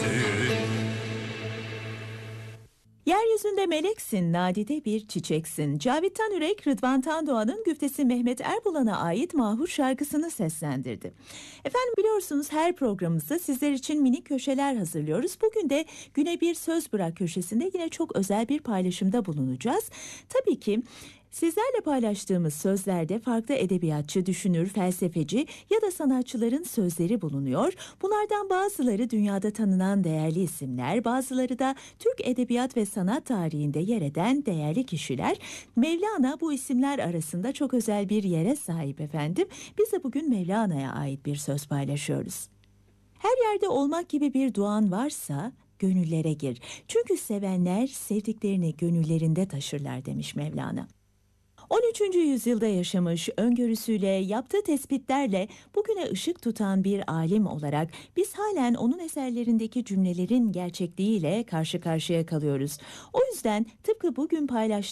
Yeryüzünde meleksin, nadide bir çiçeksin. Cavit Yürek, Rıdvan Tandoğan'ın güftesi Mehmet Erbulan'a ait Mahur şarkısını seslendirdi. Efendim biliyorsunuz her programımızda sizler için minik köşeler hazırlıyoruz. Bugün de Güne Bir Söz Bırak köşesinde yine çok özel bir paylaşımda bulunacağız. Tabii ki sizlerle paylaştığımız sözlerde farklı edebiyatçı, düşünür, felsefeci ya da sanatçıların sözleri bulunuyor. Bunlardan bazıları dünyada tanınan değerli isimler, bazıları da Türk edebiyat ve sanat tarihinde yer eden değerli kişiler. Mevlana bu isimler arasında çok özel bir yere sahip efendim. Biz de bugün Mevlana'ya ait bir söz paylaşıyoruz. Her yerde olmak gibi bir duan varsa gönüllere gir. Çünkü sevenler sevdiklerini gönüllerinde taşırlar demiş Mevlana. 13. yüzyılda yaşamış, öngörüsüyle, yaptığı tespitlerle bugüne ışık tutan bir alim olarak biz halen onun eserlerindeki cümlelerin gerçekliğiyle karşı karşıya kalıyoruz. O yüzden tıpkı bugün paylaştığımız